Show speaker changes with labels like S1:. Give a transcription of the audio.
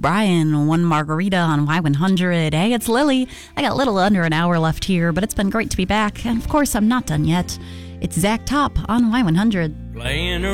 S1: Brian, One Margarita on Y100. Hey, it's Lily. I got a little under an hour left here, but it's been great to be back. And of course, I'm not done yet. It's Zach Top on Y100.
S2: Playing